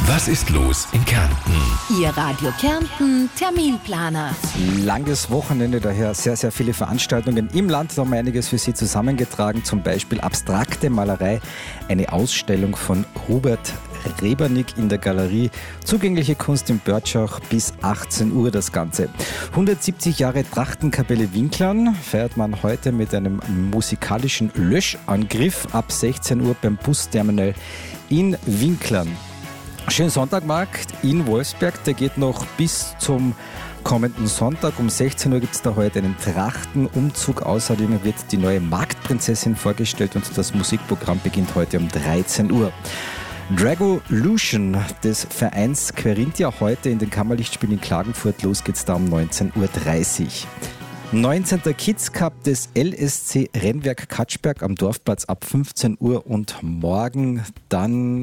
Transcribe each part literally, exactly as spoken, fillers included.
Was ist los in Kärnten? Ihr Radio Kärnten Terminplaner. Langes Wochenende, daher sehr, sehr viele Veranstaltungen im Land. Da haben wir einiges für Sie zusammengetragen, zum Beispiel abstrakte Malerei, eine Ausstellung von Hubert Rebernik in der Galerie, zugängliche Kunst in Börtschach bis achtzehn Uhr das Ganze. hundertsiebzig Jahre Trachtenkapelle Winklern feiert man heute mit einem musikalischen Löschangriff ab sechzehn Uhr beim Busterminal in Winklern. Schönen Sonntagmarkt in Wolfsberg, der geht noch bis zum kommenden Sonntag. Um sechzehn Uhr gibt es da heute einen Trachtenumzug. Außerdem wird die neue Marktprinzessin vorgestellt und das Musikprogramm beginnt heute um dreizehn Uhr. Dragolution des Vereins Querinthia heute in den Kammerlichtspielen in Klagenfurt. Los geht's da um neunzehn Uhr dreißig. neunzehnter Kids Cup des L S C Rennwerk Katschberg am Dorfplatz ab fünfzehn Uhr und morgen dann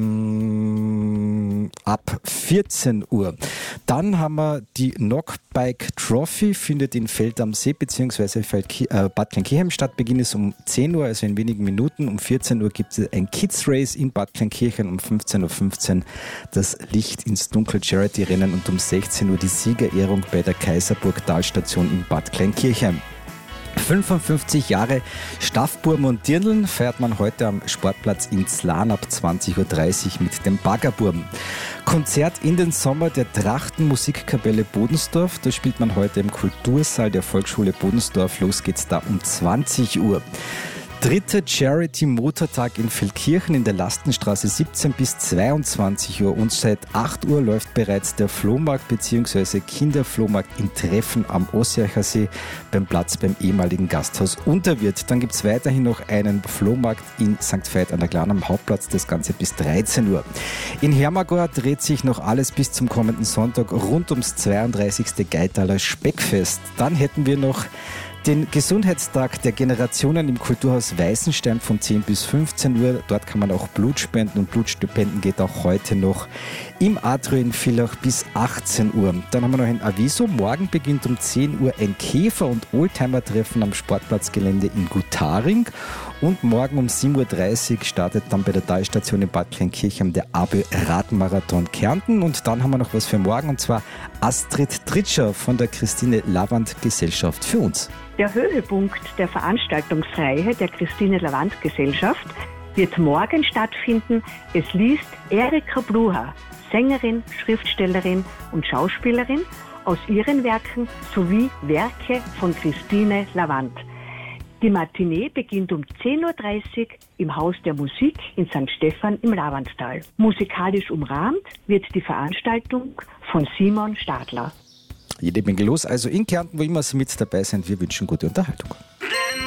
ähm, ab vierzehn Uhr. Dann haben wir die Knockbike Trophy, findet in Feld am See bzw. äh, Bad Kleinkirchen statt. Beginn ist um zehn Uhr, also in wenigen Minuten. Um vierzehn Uhr gibt es ein Kids Race in Bad Kleinkirchen. Um fünfzehn Uhr fünfzehn das Licht ins Dunkel Charity Rennen und um sechzehn Uhr die Siegerehrung bei der Kaiserburg Talstation in Bad Kleinkirchen. fünfundfünfzig Jahre Staffburben und Dirndln feiert man heute am Sportplatz in Zlan ab zwanzig Uhr dreißig mit dem Baggerburben. Konzert in den Sommer der Trachtenmusikkapelle Bodensdorf. Da spielt man heute im Kultursaal der Volksschule Bodensdorf. Los geht's da um zwanzig Uhr. Dritter Charity-Motortag in Feldkirchen in der Lastenstraße siebzehn bis zweiundzwanzig Uhr und seit acht Uhr läuft bereits der Flohmarkt bzw. Kinderflohmarkt in Treffen am Ossiacher See beim Platz beim ehemaligen Gasthaus Unterwirt. Dann gibt es weiterhin noch einen Flohmarkt in Sankt Veit an der Glan am Hauptplatz, das Ganze bis dreizehn Uhr. In Hermagor dreht sich noch alles bis zum kommenden Sonntag rund ums zweiunddreißigste Geitaler Speckfest. Dann hätten wir noch den Gesundheitstag der Generationen im Kulturhaus Weißenstein von zehn bis fünfzehn Uhr. Dort kann man auch Blut spenden und Blutspenden geht auch heute noch im Atrio in Villach bis achtzehn Uhr. Dann haben wir noch ein Aviso. Morgen beginnt um zehn Uhr ein Käfer- und Oldtimer-Treffen am Sportplatzgelände in Gutaring. Und morgen um sieben Uhr dreißig startet dann bei der Talstation in Bad Kleinkirchen der A B Radmarathon Kärnten. Und dann haben wir noch was für morgen, und zwar Astrid Tritscher von der Christine Lavand Gesellschaft für uns. Der Höhepunkt der Veranstaltungsreihe der Christine Lavand Gesellschaft wird morgen stattfinden. Es liest Erika Bluha, Sängerin, Schriftstellerin und Schauspielerin, aus ihren Werken sowie Werke von Christine Lavand. Die Matinee beginnt um zehn Uhr dreißig im Haus der Musik in Sankt Stephan im Lavandtal. Musikalisch umrahmt wird die Veranstaltung von Simon Stadler. Jede Menge los, also in Kärnten, wo immer Sie mit dabei sind. Wir wünschen gute Unterhaltung.